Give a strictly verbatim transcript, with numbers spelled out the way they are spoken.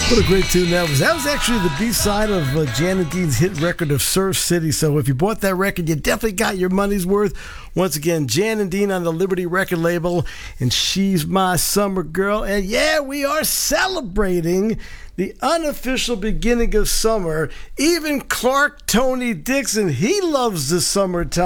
What a great tune that was. That was actually the B-side of uh, Jan and Dean's hit record of Surf City. So if you bought that record, you definitely got your money's worth. Once again, Jan and Dean on the Liberty record label, and She's My Summer Girl. And yeah, we are celebrating the unofficial beginning of summer. Even Clark Tony Dixon, he loves the summertime.